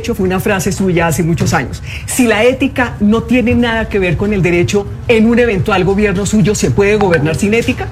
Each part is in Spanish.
derecho, fue una frase suya hace muchos años. Si la ética no tiene nada que ver con el derecho, en un eventual gobierno suyo, ¿se puede gobernar sin ética?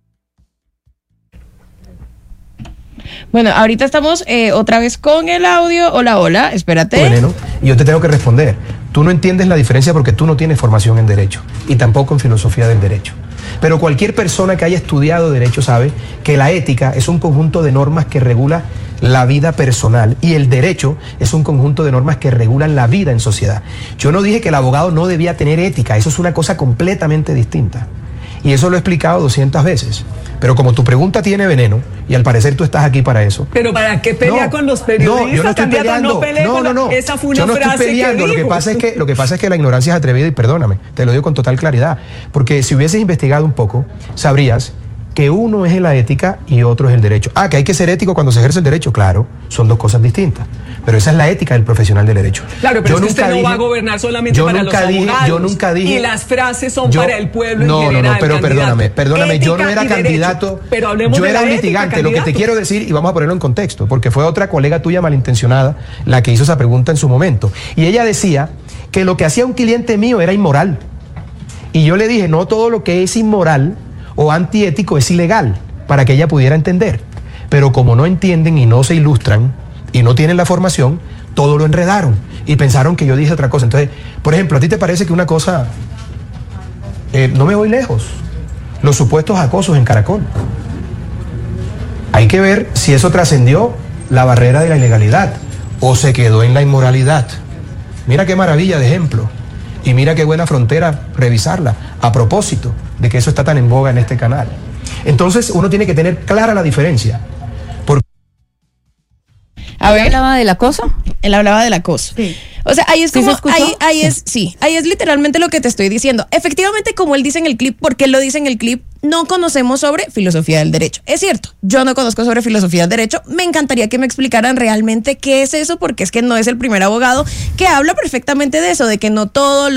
Bueno, ahorita estamos otra vez con el audio. Hola, espérate. Veneno, y yo te tengo que responder. Tú no entiendes la diferencia porque tú no tienes formación en derecho y tampoco en filosofía del derecho. Pero cualquier persona que haya estudiado derecho sabe que la ética es un conjunto de normas que regula la vida personal y el derecho es un conjunto de normas que regulan la vida en sociedad. Yo no dije que el abogado no debía tener ética, eso es una cosa completamente distinta. Y eso lo he explicado 200 veces. Pero como tu pregunta tiene veneno, y al parecer tú estás aquí para eso. ¿Pero para qué pelea con los periodistas? No, yo no estoy peleando. No. Esa fue una yo no frase estoy peleando. que Lo que pasa es que la ignorancia es atrevida y perdóname, te lo digo con total claridad. Porque si hubieses investigado un poco, sabrías que uno es la ética y otro es el derecho. Ah, que hay que ser ético cuando se ejerce el derecho, claro, son dos cosas distintas. Pero esa es la ética del profesional del derecho. Claro, pero usted no va a gobernar solamente para los abogados. Yo nunca dije. Y las frases son para el pueblo en general. No, pero perdóname, yo no era candidato. Pero hablemos yo de era un la litigante. ética, lo que te quiero decir, y vamos a ponerlo en contexto, porque fue otra colega tuya malintencionada la que hizo esa pregunta en su momento. Y ella decía que lo que hacía un cliente mío era inmoral. Y yo le dije, no todo lo que es inmoral o antiético es ilegal, para que ella pudiera entender. Pero como no entienden y no se ilustran y no tienen la formación, todo lo enredaron y pensaron que yo dije otra cosa. Entonces, por ejemplo, ¿a ti te parece que una cosa, no me voy lejos, los supuestos acosos en Caracol? Hay que ver si eso trascendió la barrera de la ilegalidad o se quedó en la inmoralidad. Mira qué maravilla de ejemplo y mira qué buena frontera revisarla a propósito de que eso está tan en boga en este canal. Entonces uno tiene que tener clara la diferencia. A ver, ¿Él hablaba del acoso? Él hablaba del acoso. Sí. O sea, ahí es como, ahí es literalmente lo que te estoy diciendo. Efectivamente, como él dice en el clip, porque él lo dice en el clip, no conocemos sobre filosofía del derecho. Es cierto, yo no conozco sobre filosofía del derecho. Me encantaría que me explicaran realmente qué es eso, porque es que no es el primer abogado que habla perfectamente de eso, de que no todo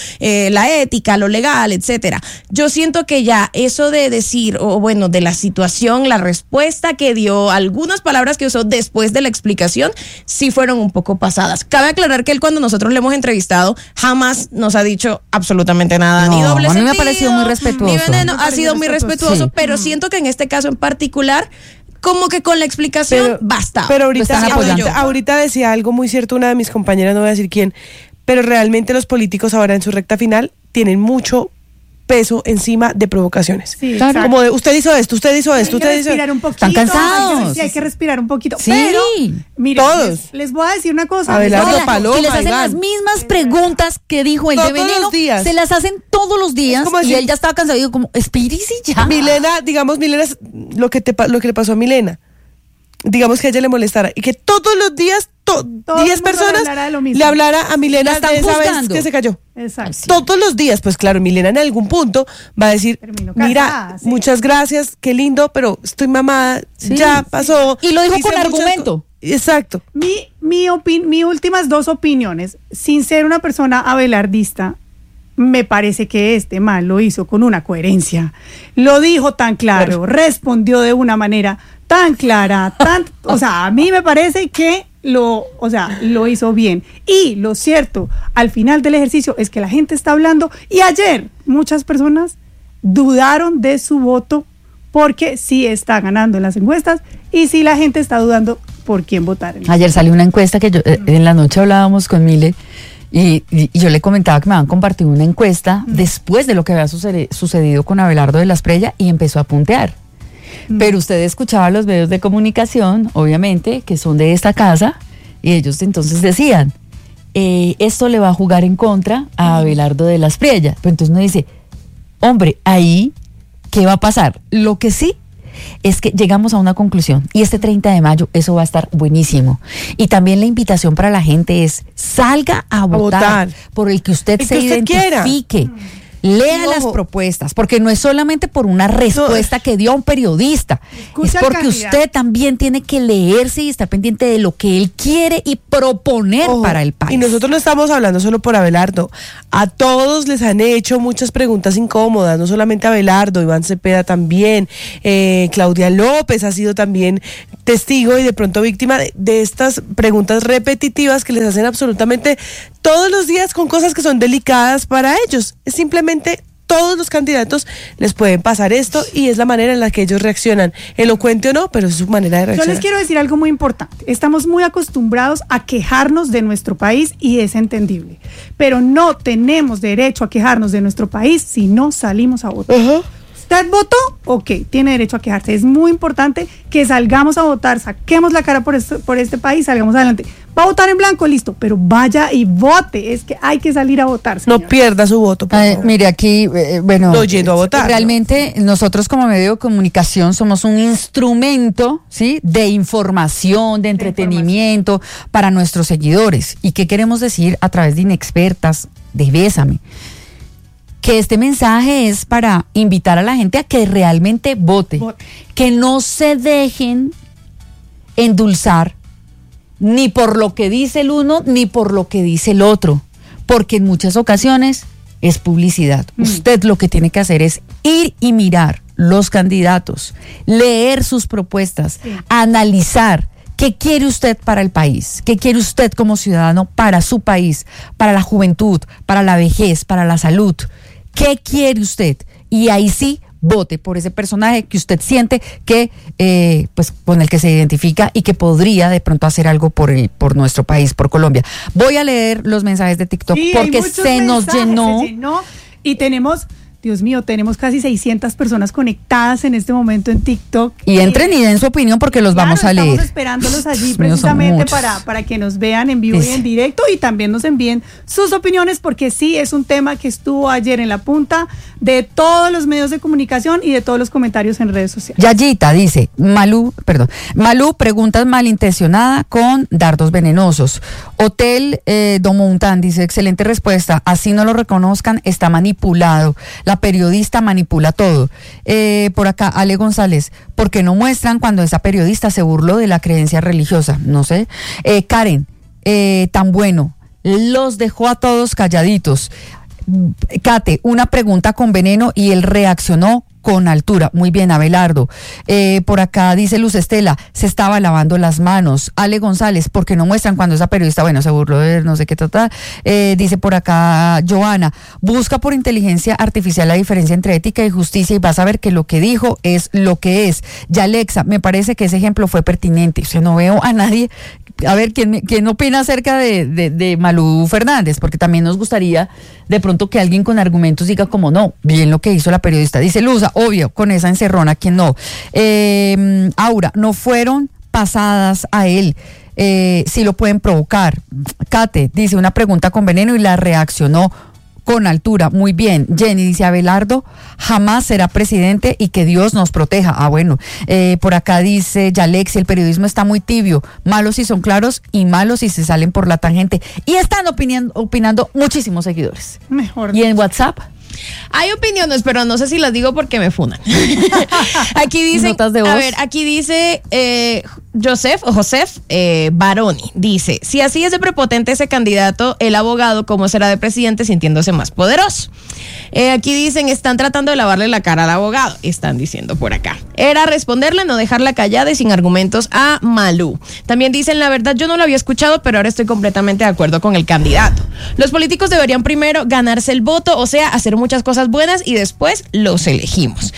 la ética, lo legal, etcétera. Yo siento que ya eso de decir, de la situación, la respuesta que dio, algunas palabras que usó después de la explicación, sí fueron un poco pasadas. Cabe aclarar que él, cuando nosotros le hemos entrevistado, jamás nos ha dicho absolutamente nada, ni doble sentido. A mí me ha parecido muy respetuoso. Ni veneno, ha sido muy respetuoso, sí. Pero siento que en este caso en particular, como que con la explicación basta. Pero ahorita decía algo muy cierto una de mis compañeras, no voy a decir quién, pero realmente los políticos ahora en su recta final tienen mucho peso encima de provocaciones. Sí, claro. Como de, usted hizo esto. Hay que respirar un poquito. Están cansados. Hay que respirar un poquito. Sí. Pero, miren, todos. les voy a decir una cosa. Abelardo, Paloma, y les hacen Iván. las mismas preguntas que dijo el de Veneno. Todos los días. Se las hacen todos los días y él ya estaba cansado. Y digo, como, espírese ya. Milena, lo que le pasó a Milena, digamos que a ella le molestara y que todos los días 10 personas le hablara a Milena de esa vez que se cayó. Exacto. Todos los días, pues claro, Milena en algún punto va a decir, mira, muchas gracias, qué lindo, pero estoy mamada, ya pasó. Y lo dijo con argumento. Exacto. Mi últimas dos opiniones, sin ser una persona abelardista, me parece que este man lo hizo con una coherencia. Lo dijo tan claro, respondió de una manera tan clara, o sea, a mí me parece que lo hizo bien. Y lo cierto, al final del ejercicio, es que la gente está hablando, y ayer muchas personas dudaron de su voto porque sí está ganando en las encuestas, y sí la gente está dudando por quién votar. Ayer salió una encuesta que en la noche hablábamos con Mile, y yo le comentaba que me habían compartido una encuesta después de lo que había sucedido con Abelardo de la Espriella, y empezó a puntear. Pero usted escuchaba los medios de comunicación, obviamente, que son de esta casa, y ellos entonces decían, esto le va a jugar en contra a Abelardo de la Espriella. Pero entonces uno dice, hombre, ahí, ¿qué va a pasar? Lo que sí es que llegamos a una conclusión, y este 30 de mayo eso va a estar buenísimo. Y también la invitación para la gente es, salga a votar por el que usted se identifique. lea las propuestas, porque no es solamente por una respuesta que dio a un periodista, es porque usted también tiene que leerse y estar pendiente de lo que él quiere y proponer para el país. Y nosotros no estamos hablando solo por Abelardo, a todos les han hecho muchas preguntas incómodas, no solamente a Abelardo, Iván Cepeda también, Claudia López ha sido también testigo y de pronto víctima de estas preguntas repetitivas que les hacen absolutamente todos los días con cosas que son delicadas para ellos. Es simplemente todos los candidatos les pueden pasar esto y es la manera en la que ellos reaccionan, elocuente o no, pero es su manera de reaccionar. Yo les quiero decir algo muy importante. Estamos muy acostumbrados a quejarnos de nuestro país y es entendible, pero no tenemos derecho a quejarnos de nuestro país si no salimos a votar. ¿Usted votó? Ok, tiene derecho a quejarse. Es muy importante que salgamos a votar, saquemos la cara por este país, salgamos adelante. ¿Va a votar en blanco? Listo, pero vaya y vote. Es que hay que salir a votar, señor. No pierda su voto, por favor. Mire, aquí, no yendo a votar. Realmente, nosotros como medio de comunicación somos un instrumento, ¿sí?, de información, de entretenimiento para nuestros seguidores. ¿Y qué queremos decir a través de Inexpertas, de Bésame? Que este mensaje es para invitar a la gente a que realmente vote, que no se dejen endulzar ni por lo que dice el uno ni por lo que dice el otro, porque en muchas ocasiones es publicidad. Usted lo que tiene que hacer es ir y mirar los candidatos, leer sus propuestas, analizar qué quiere usted para el país, qué quiere usted como ciudadano para su país, para la juventud, para la vejez, para la salud. ¿Qué quiere usted? Y ahí sí, vote por ese personaje que usted siente que, pues, con el que se identifica y que podría de pronto hacer algo por nuestro país, por Colombia. Voy a leer los mensajes de TikTok porque se nos llenó. Y tenemos, Dios mío, tenemos casi 600 personas conectadas en este momento en TikTok. Y entren y den su opinión porque los vamos a leer. Estamos esperándolos allí precisamente para que nos vean en vivo y en directo y también nos envíen sus opiniones porque sí, es un tema que estuvo ayer en la punta de todos los medios de comunicación y de todos los comentarios en redes sociales. Yayita dice, Malú, preguntas malintencionada con dardos venenosos. Hotel Domontan dice, excelente respuesta, así no lo reconozcan, está manipulado. La periodista manipula todo. Por acá, Ale González, ¿por qué no muestran cuando esa periodista se burló de la creencia religiosa? No sé. Karen, tan bueno, los dejó a todos calladitos. Kate, una pregunta con veneno y él reaccionó con altura. Muy bien, Abelardo. Por acá dice Luz Estela, se estaba lavando las manos. Ale González, ¿por qué no muestran cuando esa periodista, se burló de no sé qué total? Dice por acá Joana, busca por inteligencia artificial la diferencia entre ética y justicia y vas a ver que lo que dijo es lo que es. Yalexa, me parece que ese ejemplo fue pertinente. No veo a nadie. A ver, ¿quién opina acerca de Malú Fernández? Porque también nos gustaría de pronto que alguien con argumentos diga como no, bien lo que hizo la periodista. Dice Luza, obvio, con esa encerrona, ¿quién no? Aura, no fueron pasadas a él. Sí lo pueden provocar. Kate dice una pregunta con veneno y la reaccionó con altura. Muy bien. Jenny dice, Abelardo jamás será presidente y que Dios nos proteja. Bueno. Por acá dice Yalexi, el periodismo está muy tibio. Malos si son claros y malos si se salen por la tangente. Y están opinando muchísimos seguidores. Mejor. ¿Y en WhatsApp? Hay opiniones, pero no sé si las digo porque me funan. Aquí dice, notas de voz. A ver, aquí dice Joseph Baroni, dice, si así es de prepotente ese candidato, el abogado, ¿cómo será de presidente sintiéndose más poderoso? Aquí dicen, están tratando de lavarle la cara al abogado, están diciendo por acá. Era responderle, no dejarla callada y sin argumentos a Malú. También dicen, la verdad yo no lo había escuchado, pero ahora estoy completamente de acuerdo con el candidato. Los políticos deberían primero ganarse el voto, o sea, hacer muchas cosas buenas y después los elegimos.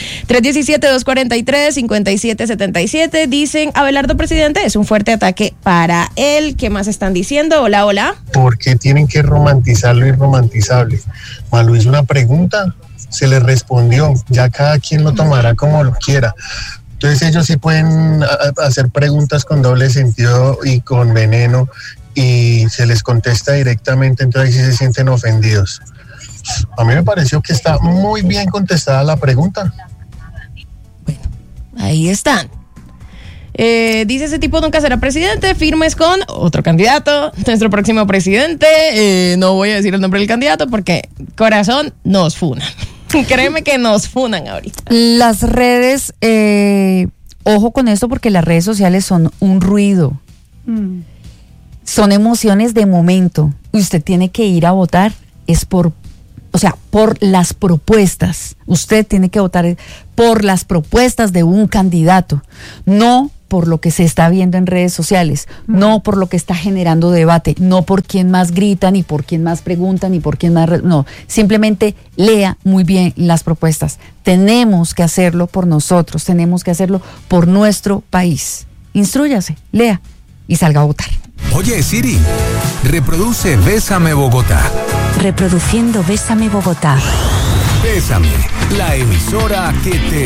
317-243-5777 dicen, Abelardo presidente es un fuerte ataque para él. ¿Qué más están diciendo? Hola, hola. Porque tienen que romantizar lo irromantizable. Malú hizo una pregunta, se le respondió, ya cada quien lo tomará como lo quiera. Entonces ellos sí pueden hacer preguntas con doble sentido y con veneno y se les contesta directamente, entonces ahí sí se sienten ofendidos. A mí me pareció que está muy bien contestada la pregunta. Bueno, ahí están. Dice: ese tipo nunca será presidente, firmes con otro candidato, nuestro próximo presidente. No voy a decir el nombre del candidato porque corazón nos funan. Créeme que nos funan ahorita. Las redes, ojo con esto porque las redes sociales son un ruido. Son emociones de momento. Usted tiene que ir a votar, es por las propuestas. Usted tiene que votar por las propuestas de un candidato, no por lo que se está viendo en redes sociales, no por lo que está generando debate, no por quién más grita, ni por quién más pregunta, ni por quién más... No, simplemente lea muy bien las propuestas. Tenemos que hacerlo por nosotros, tenemos que hacerlo por nuestro país. Instrúyase, lea y salga a votar. Oye, Siri, reproduce Bésame Bogotá. Reproduciendo Bésame Bogotá. Bésame, la emisora que te